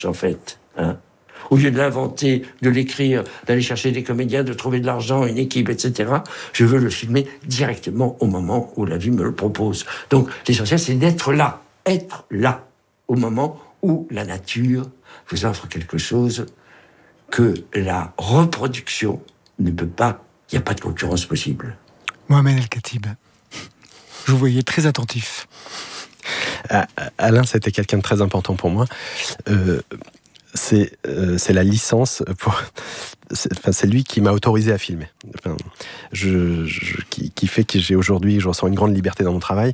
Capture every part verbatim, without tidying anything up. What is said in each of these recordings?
en fait. Hein. Au lieu de l'inventer, de l'écrire, d'aller chercher des comédiens, de trouver de l'argent, une équipe, et cetera, je veux le filmer directement au moment où la vie me le propose. Donc, l'essentiel, c'est d'être là, être là, au moment où la nature vous offre quelque chose que la reproduction ne peut pas, il n'y a pas de concurrence possible. Mohamed El-Khatib, je vous voyais très attentif. Alain, c'était quelqu'un de très important pour moi. Euh, c'est, euh, c'est la licence pour... C'est, enfin, c'est lui qui m'a autorisé à filmer. Enfin, je, je, qui, qui fait que j'ai aujourd'hui, je ressens une grande liberté dans mon travail.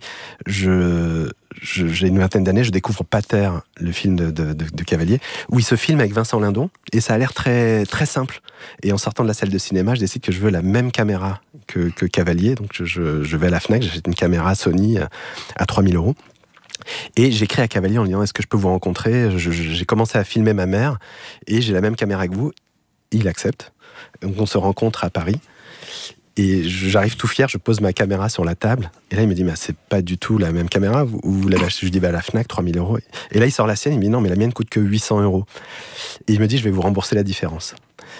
Je, je, j'ai une vingtaine d'années, je découvre Pater, le film de, de, de, de Cavalier, où il se filme avec Vincent Lindon, et ça a l'air très, très simple. Et en sortant de la salle de cinéma, je décide que je veux la même caméra que, que Cavalier, donc je, je, je vais à la Fnac, j'achète une caméra Sony à, à trois mille euros. Et j'écris à Cavalier en lui disant « Est-ce que je peux vous rencontrer ?» je, je, J'ai commencé à filmer ma mère, et j'ai la même caméra que vous. Il accepte. Donc on se rencontre à Paris. Et j'arrive tout fier, je pose ma caméra sur la table. Et là, il me dit, mais c'est pas du tout la même caméra. Vous, vous l'avez achetée? Je dis, bah, à la Fnac, trois mille euros. Et là, il sort la sienne. Il me dit, non, mais la mienne coûte que huit cents euros. Et il me dit, je vais vous rembourser la différence.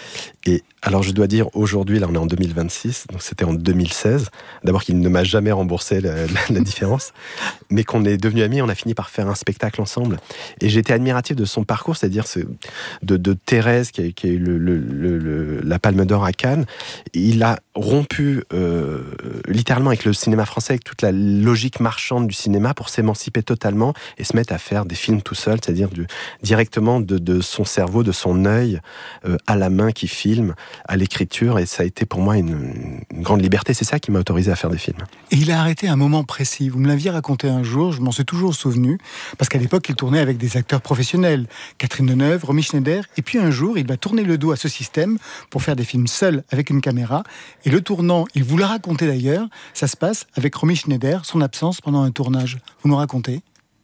Et alors, je dois dire, aujourd'hui, là, on est en deux mille vingt-six. Donc, c'était en deux mille seize. D'abord, qu'il ne m'a jamais remboursé la, la, la différence. Mais qu'on est devenus amis, on a fini par faire un spectacle ensemble. Et j'étais admiratif de son parcours, c'est-à-dire de, de Thérèse, qui a, qui a eu le, le, le, le, la Palme d'Or à Cannes. Il a rompu euh, littéralement avec le cinéma français, avec toute la logique marchande du cinéma pour s'émanciper totalement et se mettre à faire des films tout seul, c'est-à-dire du, directement de, de son cerveau, de son œil euh, à la main qui filme, à l'écriture, et ça a été pour moi une, une grande liberté. C'est ça qui m'a autorisé à faire des films. Et il a arrêté à un moment précis. Vous me l'aviez raconté un jour, je m'en suis toujours souvenu, parce qu'à l'époque, il tournait avec des acteurs professionnels, Catherine Deneuve, Romy Schneider, et puis un jour, il va tourner le dos à ce système pour faire des films seul avec une caméra. Et le tournant, il vous l'a raconté d'ailleurs, ça se passe avec Romy Schneider, son absence pendant un tournage. Vous nous racontez ?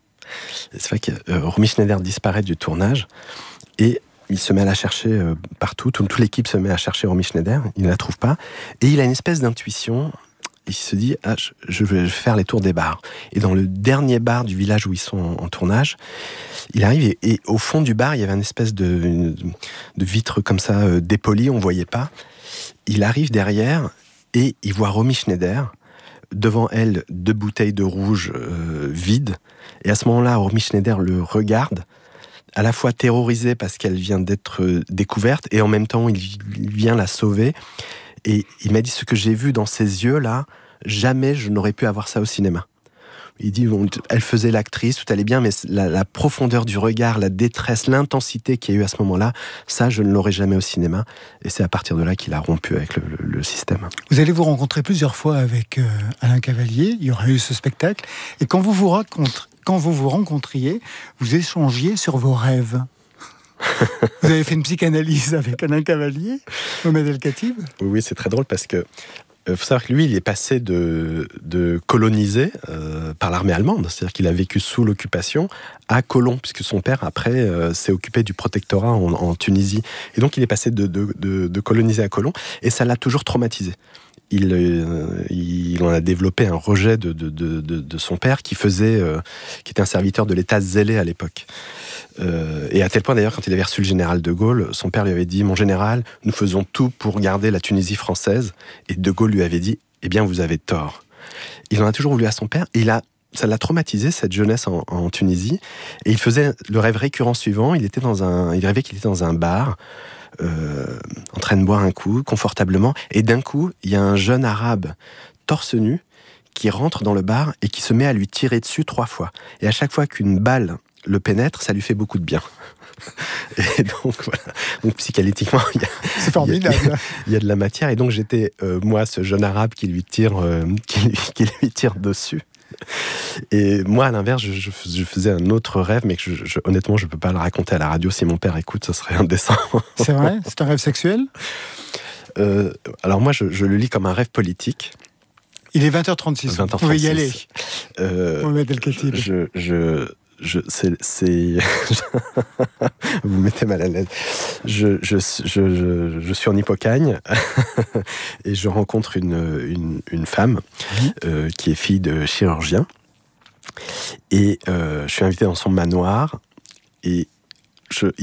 C'est vrai que euh, Romy Schneider disparaît du tournage et il se met à la chercher euh, partout. Toute, toute l'équipe se met à chercher Romy Schneider. Il ne la trouve pas. Et il a une espèce d'intuition. Il se dit, ah, je, je vais faire les tours des bars. Et dans le dernier bar du village où ils sont en, en tournage, il arrive et, et au fond du bar, il y avait une espèce de, de vitre comme ça euh, dépolie, on ne voyait pas. Il arrive derrière et il voit Romy Schneider, devant elle, deux bouteilles de rouge euh, vides. Et à ce moment-là, Romy Schneider le regarde, à la fois terrorisée parce qu'elle vient d'être euh, découverte, et en même temps, il, il vient la sauver. Et il m'a dit, ce que j'ai vu dans ses yeux-là, jamais je n'aurais pu avoir ça au cinéma. Il dit, bon, elle faisait l'actrice, tout allait bien, mais la, la profondeur du regard, la détresse, l'intensité qu'il y a eu à ce moment-là, ça, je ne l'aurais jamais au cinéma. Et c'est à partir de là qu'il a rompu avec le, le, le système. Vous allez vous rencontrer plusieurs fois avec euh, Alain Cavalier, il y aura eu ce spectacle, et quand vous vous, rencontre, quand vous, vous rencontriez, vous échangiez sur vos rêves. Vous avez fait une psychanalyse avec Alain Cavalier, Mohamed El-Khatib ? Oui, oui, c'est très drôle parce que il faut savoir que lui, il est passé de, de colonisé euh, par l'armée allemande, c'est-à-dire qu'il a vécu sous l'occupation à Colomb, puisque son père, après, euh, s'est occupé du protectorat en, en Tunisie. Et donc, il est passé de, de, de, de colonisé à Colomb, et ça l'a toujours traumatisé. Il, euh, il en a développé un rejet de, de, de, de, de son père qui faisait, euh, qui était un serviteur de l'État zélé à l'époque. Euh, et à tel point d'ailleurs, quand il avait reçu le général de Gaulle, son père lui avait dit, mon général, nous faisons tout pour garder la Tunisie française. Et de Gaulle lui avait dit, eh bien vous avez tort. Il en a toujours voulu à son père, et il a, ça l'a traumatisé, cette jeunesse en, en Tunisie. Et il faisait le rêve récurrent suivant, il était dans un, il rêvait qu'il était dans un bar, Euh, en train de boire un coup, confortablement, et d'un coup, il y a un jeune arabe torse nu qui rentre dans le bar et qui se met à lui tirer dessus trois fois. Et à chaque fois qu'une balle le pénètre, ça lui fait beaucoup de bien. Et donc, voilà. Donc, psychanalytiquement, il y a, c'est formidable. Il y a, il y a de la matière. Et donc, j'étais, euh, moi, ce jeune arabe qui lui tire, euh, qui lui, qui lui tire dessus. Et moi, à l'inverse, je, je, je faisais un autre rêve, mais que je, je, honnêtement, je ne peux pas le raconter à la radio. Si mon père écoute, ce serait indécent. C'est vrai ? C'est un rêve sexuel ? euh, Alors moi, je, je le lis comme un rêve politique. Il est vingt heures trente-six, vingt heures trente-six. Vous pouvez y aller. Euh, Mohamed El-Khatib. Je... je Je, c'est, c'est... Vous me mettez mal à l'aise. Je, je, je, je, je suis en Hippocagne et je rencontre une, une, une femme mmh. euh, qui est fille de chirurgien. Et euh, je suis invité dans son manoir et je,